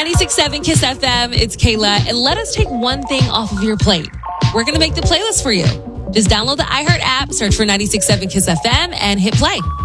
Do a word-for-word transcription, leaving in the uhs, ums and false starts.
ninety-six point seven Kiss F M, it's Kayla, and let us take one thing off of your plate. We're going to make the playlist for you. Just download the iHeart app, search for ninety-six point seven Kiss F M, and hit play.